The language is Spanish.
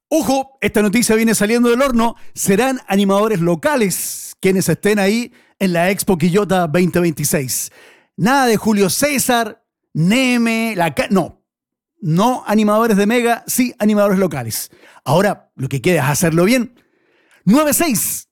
Ojo, esta noticia viene saliendo del horno. Serán animadores locales quienes estén ahí en la Expo Quillota 2026. Nada de Julio César, Neme, no animadores de Mega, sí animadores locales. Ahora, lo que queda es hacerlo bien. 9-6.